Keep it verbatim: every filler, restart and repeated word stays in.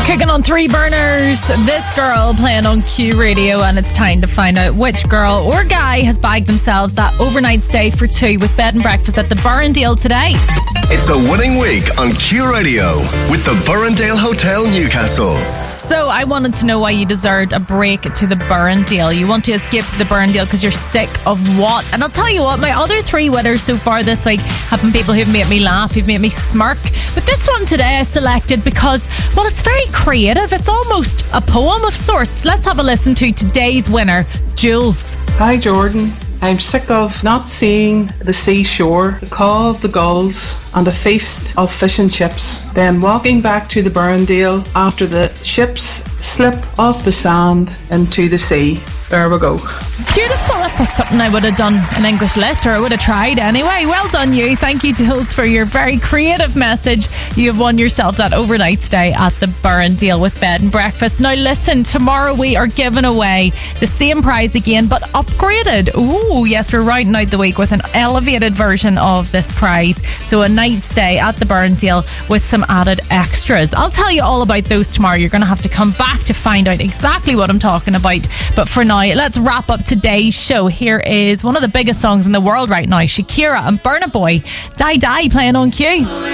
Cooking on three burners, this girl playing on Q Radio, and it's time to find out which girl or guy has bagged themselves that overnight stay for two with bed and breakfast at the Burrendale today. It's a winning week on Q Radio with the Burrendale Hotel Newcastle. So I wanted to know why you deserved a break to the Burrendale. You want to escape to the Burrendale because you're sick of what? And I'll tell you what, my other three winners so far this week have been people who've made me laugh, who've made me smirk. But this one today I selected because, well, it's very creative. It's almost a poem of sorts. Let's have a listen to today's winner, Jules. Hi Jordan. I'm sick of not seeing the seashore, the call of the gulls and a feast of fish and chips. Then walking back to the Burrendale after the ships slip off the sand into the sea. There we go. Beautiful. That's like something I would have done in English lit, or I would have tried anyway. Well done you. Thank you, Jules, for your very creative message. You have won yourself that overnight stay at the Burrendale with bed and breakfast. Now listen, tomorrow we are giving away the same prize again, but upgraded. Ooh, yes, we're rounding out the week with an elevated version of this prize. So a night stay at the Burrendale with some added extras. I'll tell you all about those tomorrow. You're going to have to come back to find out exactly what I'm talking about. But for now, let's wrap up today's show. Here is one of the biggest songs in the world right now, Shakira and Burna Boy, Die Die, playing on Q.